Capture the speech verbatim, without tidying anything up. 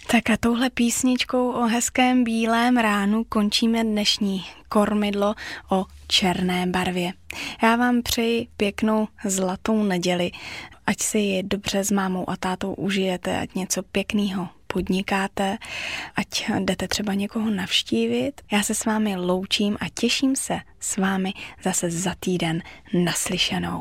Tak a touhle písničkou o hezkém bílém ránu končíme dnešní kormidlo o černé barvě. Já vám přeji pěknou zlatou neděli, ať si ji dobře s mámou a tátou užijete, ať něco pěkného podnikáte, ať jdete třeba někoho navštívit. Já se s vámi loučím a těším se s vámi zase za týden naslyšenou.